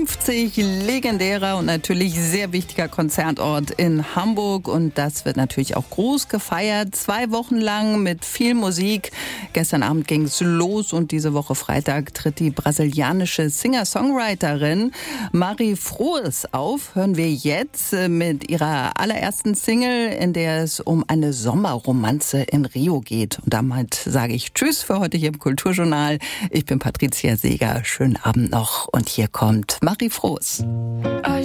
50, legendärer und natürlich sehr wichtiger Konzertort in Hamburg. Und das wird natürlich auch groß gefeiert. 2 Wochen lang mit viel Musik. Gestern Abend ging es los und diese Woche Freitag tritt die brasilianische Singer-Songwriterin Mari Froes auf. Hören wir jetzt mit ihrer allerersten Single, in der es um eine Sommerromanze in Rio geht. Und damit sage ich Tschüss für heute hier im Kulturjournal. Ich bin Patricia Seeger. Schönen Abend noch. Und hier kommt Mari Froes.